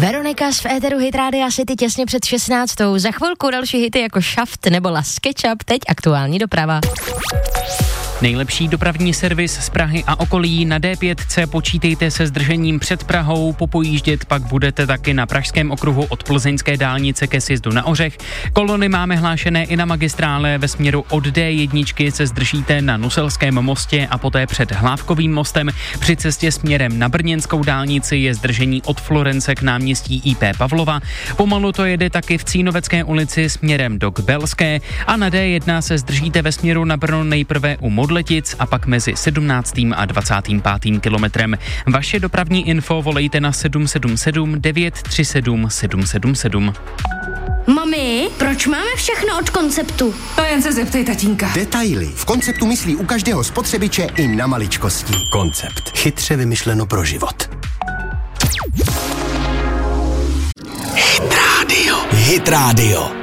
Veronika z éteru Hit Rádia City těsně před 16. Za chvilku další hity jako Šaft nebo Las Ketchup, teď aktuální doprava. Nejlepší dopravní servis z Prahy a okolí. Na D5 počítejte se zdržením před Prahou, popojíždět pak budete taky na pražském okruhu od plzeňské dálnice ke sjezdu na Ořech. Kolony máme hlášené i na magistrále, ve směru od D1 se zdržíte na Nuselském mostě a poté před Hlávkovým mostem. Při cestě směrem na brněnskou dálnici je zdržení od Florence k náměstí IP Pavlova. Pomalu to jede taky v Cínovecké ulici směrem do Kbelské a na D1 se zdržíte ve směru na Brno nejprve u Modletic a pak mezi 17. a 25. kilometrem. Vaše dopravní info volejte na 777 937 777. Mami, proč máme všechno od Konceptu? To jen se zeptej tatínka. Detaily. V Konceptu myslí u každého spotřebiče i na maličkosti. Koncept. Chytře vymyšleno pro život. Hit Radio.